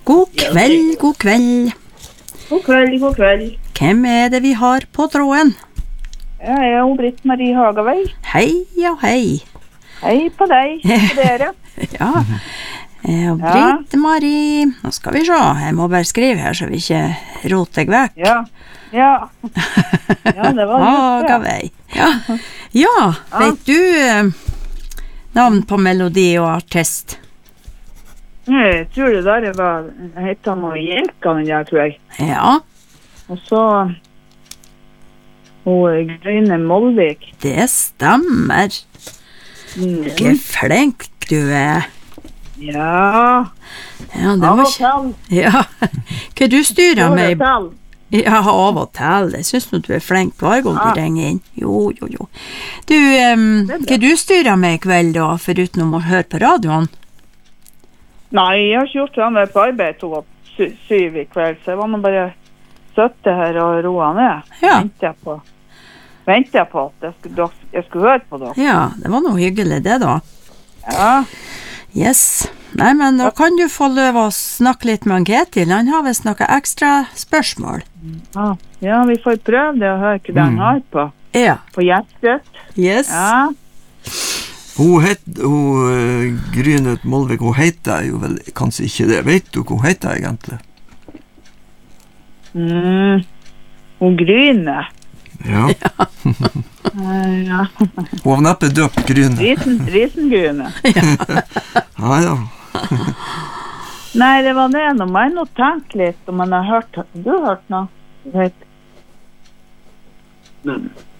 God kveld, god kveld. God kveld, god kveld. Hvem det vi har på tråden? Ja, jeg er Britt-Marie Hagavei. Hei og hei. Hei på deg, på dere. Ja, og Britt-Marie, nå skal vi se, jeg må bare skrive her så vi ikke roter deg vekk. Ja, ja. Ja, det var Hagavei. Ja, ja, vet du navn på melodi og artist? Jeg tror det der var, heter noe Jelka, den der, tror jeg. Ja. Og så, og Grønne Molvik. Det stemmer. Ikke flink du er. Ja. Ja, det var ikke... Ja, hva du styrer med? Ja, av og til. Jeg synes du er flink hver gang du ringer inn. Jo. Du, hva du styrer med i kveld da, foruten om å høre på radioen? Nei, jeg har ikke gjort det. Jeg var på arbeid 7 i kveld, så jeg var nå bare søtte her og roa ned. Ja. Ventet jeg på at jeg skulle høre på dere. Ja, det var noe hyggelig det da. Ja. Yes. Nei, men da kan du få løp å snakke litt med Ketil. Han har vist noen ekstra spørsmål. Ja, vi får prøve det og høre hva han har på. Ja. På hjertet. Yes. Ja. Hun Grynet Molvik, hun heter jo vel kanskje ikke det. Vet du hva hun heter egentlig? Hun Gryne. Ja. Ja. Hun har neppe døpt Gryne. Risengryne. Ja. Nei, det var det. Nå må jeg nå tenke litt om man har hørt. Du har hørt noe?